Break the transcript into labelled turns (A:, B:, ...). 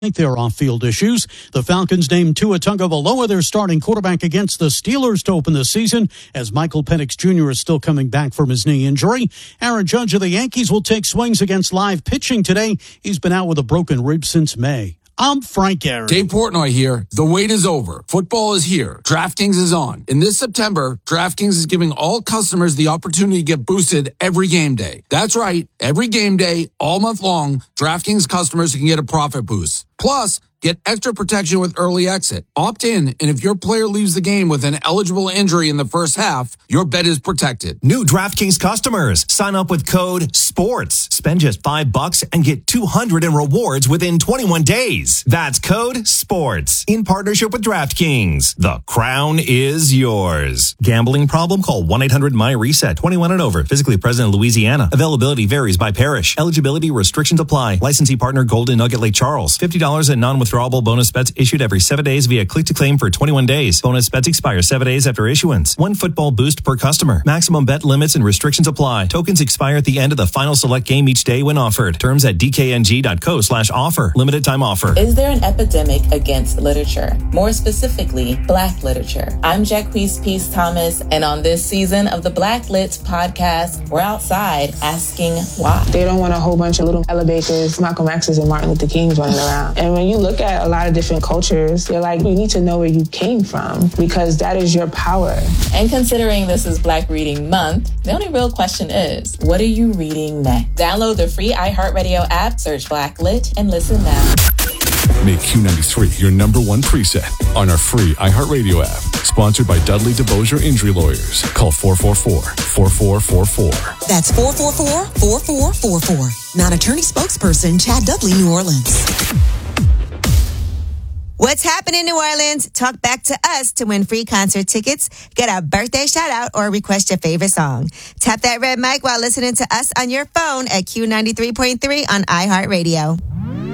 A: their off-field issues. The Falcons named Tua Tagovailoa their starting quarterback against the Steelers to open the season, as Michael Penix Jr. is still coming back from his knee injury. Aaron Judge of the Yankees will take swings against live pitching today. He's been out with a broken rib since May. I'm Frank Aaron.
B: Dave Portnoy here. The wait is over. Football is here. DraftKings is on. In this September, DraftKings is giving all customers the opportunity to get boosted every game day. That's right. Every game day, all month long, DraftKings customers can get a profit boost. Plus, get extra protection with early exit. Opt in, and if your player leaves the game with an eligible injury in the first half, your bet is protected.
C: New DraftKings customers, sign up with code SPORTS. Spend just $5 and get $200 in rewards within 21 days. That's code SPORTS. In partnership with DraftKings. The crown is yours. Gambling problem? Call 1-800-MY-RESET. 21 and over. Physically present in Louisiana. Availability varies by parish. Eligibility restrictions apply. Licensee partner Golden Nugget Lake Charles. $50 in non-withdrawable bonus bets issued every 7 days via click-to-claim for 21 days. Bonus bets expire 7 days after issuance. One football boost per customer. Maximum bet limits and restrictions apply. Tokens expire at the end of the final select game each day when offered. Terms at dkng.co/offer. Limited time offer.
D: Is there an epidemic against literature? More specifically, Black literature. I'm Jacquees Peace Thomas, and on this season of the Black Lit podcast, we're outside asking why.
E: They don't want a whole bunch of little Ella Bakers, Malcolm X's, and Martin Luther Kings running around. And when you look at a lot of different cultures, you're like, you need to know where you came from, because that is your power.
D: And considering this is Black Reading Month, the only real question is, what are you reading next? Download the free iHeartRadio app, search Black Lit, and listen now.
F: Make Q93 your number one preset on our free iHeartRadio app. Sponsored by Dudley DeBosier Injury Lawyers. Call 444-4444.
G: That's 444-4444. Non-attorney spokesperson Chad Dudley, New Orleans.
H: What's happening, New Orleans? Talk back to us to win free concert tickets, get a birthday shout out, or request your favorite song. Tap that red mic while listening to us on your phone at Q93.3 on iHeartRadio.